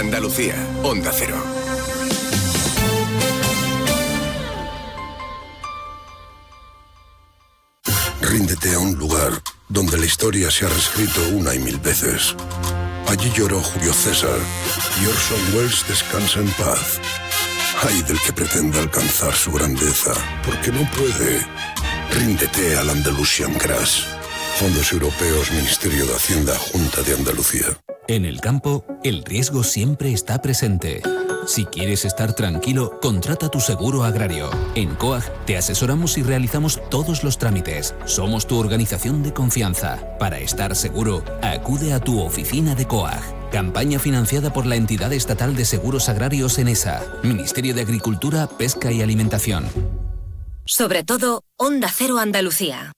Andalucía, Onda Cero. Ríndete a un lugar donde la historia se ha reescrito una y mil veces. Allí lloró Julio César y Orson Welles descansa en paz. Ay del que pretenda alcanzar su grandeza, porque no puede. Ríndete al Andalusian Crash. Fondos Europeos, Ministerio de Hacienda, Junta de Andalucía. En el campo, el riesgo siempre está presente. Si quieres estar tranquilo, contrata tu seguro agrario. En COAG te asesoramos y realizamos todos los trámites. Somos tu organización de confianza. Para estar seguro, acude a tu oficina de COAG. Campaña financiada por la Entidad Estatal de Seguros Agrarios ENESA. Ministerio de Agricultura, Pesca y Alimentación. Sobre todo, Onda Cero Andalucía.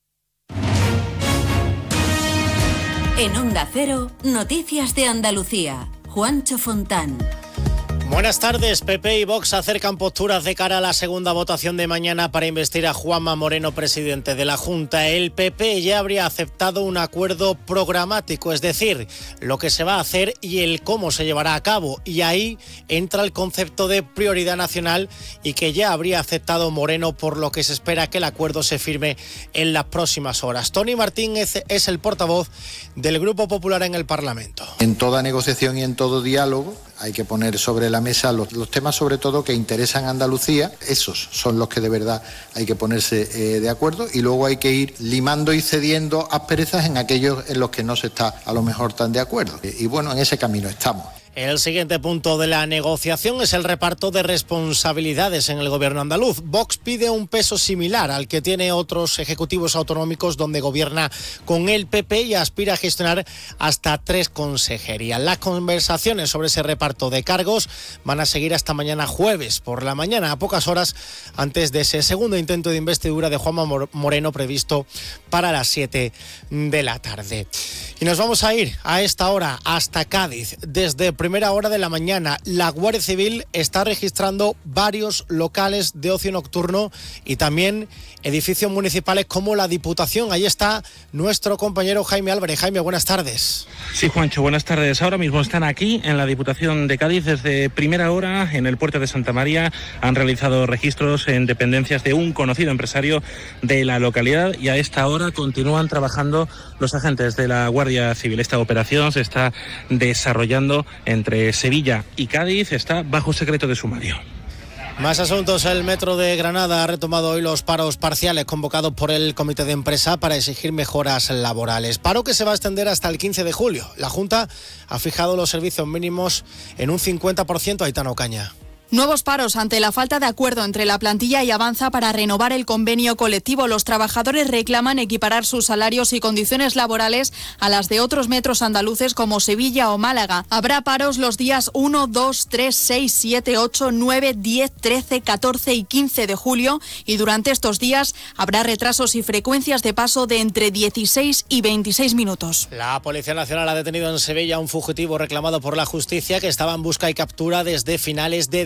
En Onda Cero, Noticias de Andalucía. Juancho Fontán. Buenas tardes. PP y Vox acercan posturas de cara a la segunda votación de mañana para investir a Juanma Moreno presidente de la Junta. El PP ya habría aceptado un acuerdo programático, es decir, lo que se va a hacer y el cómo se llevará a cabo. Y ahí entra el concepto de prioridad nacional y que ya habría aceptado Moreno, por lo que se espera que el acuerdo se firme en las próximas horas. Tony Martín es el portavoz del Grupo Popular en el Parlamento. En toda negociación y en todo diálogo hay que poner sobre la mesa los temas sobre todo que interesan a Andalucía. Esos son los que de verdad hay que ponerse de acuerdo, y luego hay que ir limando y cediendo asperezas en aquellos en los que no se está a lo mejor tan de acuerdo. Y bueno, en ese camino estamos. El siguiente punto de la negociación es el reparto de responsabilidades en el gobierno andaluz. Vox pide un peso similar al que tiene otros ejecutivos autonómicos donde gobierna con el PP y aspira a gestionar hasta 3 consejerías. Las conversaciones sobre ese reparto de cargos van a seguir hasta mañana jueves por la mañana, a pocas horas antes de ese segundo intento de investidura de Juanma Moreno previsto para las 7 de la tarde. Y nos vamos a ir a esta hora hasta Cádiz. Desde primera hora de la mañana, la Guardia Civil está registrando varios locales de ocio nocturno y también edificios municipales como la Diputación. Ahí está nuestro compañero Jaime Álvarez. Jaime, buenas tardes. Sí, Juancho, buenas tardes. Ahora mismo están aquí en la Diputación de Cádiz. Desde primera hora en el puerto de Santa María han realizado registros en dependencias de un conocido empresario de la localidad, y a esta hora continúan trabajando los agentes de la Guardia Civil. Esta operación se está desarrollando entre Sevilla y Cádiz, está bajo secreto de sumario. Más asuntos. El Metro de Granada ha retomado hoy los paros parciales convocados por el Comité de Empresa para exigir mejoras laborales. Paro que se va a extender hasta el 15 de julio. La Junta ha fijado los servicios mínimos en un 50%. Aitana Ocaña. Nuevos paros ante la falta de acuerdo entre la plantilla y Avanza para renovar el convenio colectivo. Los trabajadores reclaman equiparar sus salarios y condiciones laborales a las de otros metros andaluces como Sevilla o Málaga. Habrá paros los días 1, 2, 3, 6, 7, 8, 9, 10, 13, 14 y 15 de julio, y durante estos días habrá retrasos y frecuencias de paso de entre 16 y 26 minutos. La Policía Nacional ha detenido en Sevilla a un fugitivo reclamado por la justicia que estaba en busca y captura desde finales de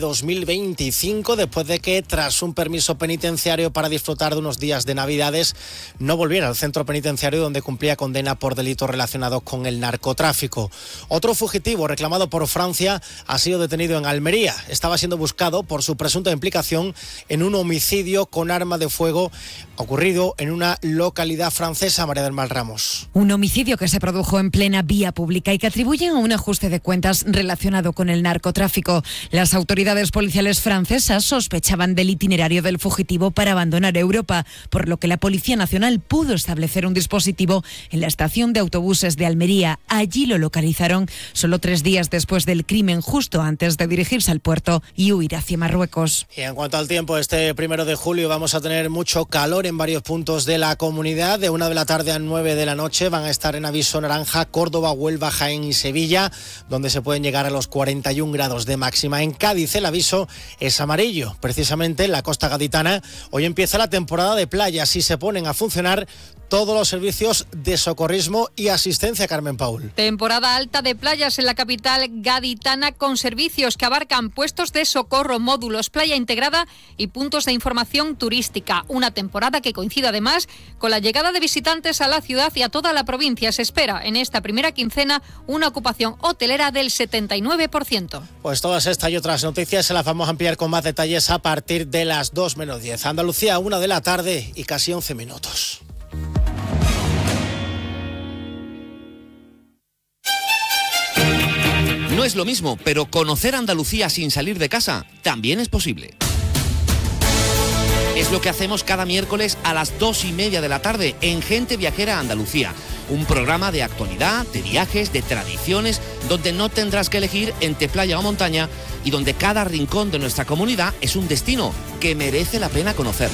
2025, después de que, tras un permiso penitenciario para disfrutar de unos días de Navidades, no volviera al centro penitenciario donde cumplía condena por delitos relacionados con el narcotráfico. Otro fugitivo reclamado por Francia ha sido detenido en Almería. Estaba siendo buscado por su presunta implicación en un homicidio con arma de fuego ocurrido en una localidad francesa. María del Mal Ramos. Un homicidio que se produjo en plena vía pública y que atribuyen a un ajuste de cuentas relacionado con el narcotráfico. Las autoridades policiales francesas sospechaban del itinerario del fugitivo para abandonar Europa, por lo que la Policía Nacional pudo establecer un dispositivo en la estación de autobuses de Almería. Allí lo localizaron solo 3 días después del crimen, justo antes de dirigirse al puerto y huir hacia Marruecos. Y en cuanto al tiempo, este 1 de julio vamos a tener mucho calor en varios puntos de la comunidad. De 1 de la tarde a 9 de la noche van a estar en aviso naranja Córdoba, Huelva, Jaén y Sevilla, donde se pueden llegar a los 41 grados de máxima. En Cádiz el aviso es amarillo. Precisamente en la costa gaditana hoy empieza la temporada de playas y se ponen a funcionar todos los servicios de socorrismo y asistencia. Carmen Paul. Temporada alta de playas en la capital gaditana, con servicios que abarcan puestos de socorro, módulos, playa integrada y puntos de información turística. Una temporada que coincide además con la llegada de visitantes a la ciudad y a toda la provincia. Se espera en esta primera quincena una ocupación hotelera del 79%. Pues todas estas y otras noticias se las vamos a ampliar con más detalles a partir de las 2:10. Andalucía, 1 de la tarde y casi 11 minutos. No es lo mismo, pero conocer Andalucía sin salir de casa también es posible. Es lo que hacemos cada miércoles a las 2:30 de la tarde en Gente Viajera Andalucía. Un programa de actualidad, de viajes, de tradiciones, donde no tendrás que elegir entre playa o montaña y donde cada rincón de nuestra comunidad es un destino que merece la pena conocer.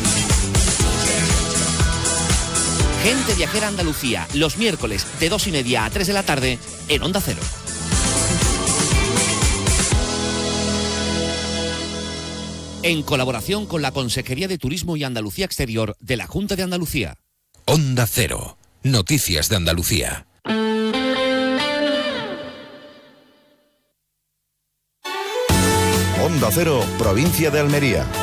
Gente Viajera Andalucía, los miércoles de 2:30 a 3 de la tarde en Onda Cero. En colaboración con la Consejería de Turismo y Andalucía Exterior de la Junta de Andalucía. Onda Cero. Noticias de Andalucía. Onda Cero, provincia de Almería.